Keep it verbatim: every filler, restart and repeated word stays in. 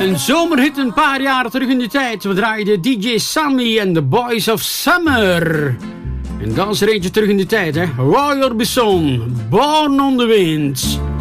Een zomerhit een paar jaren terug in de tijd. We draaiden D J Sammy en The Boys of Summer. En dan is er eentje terug in de tijd, hè. Roy Orbison, Born on the Wind.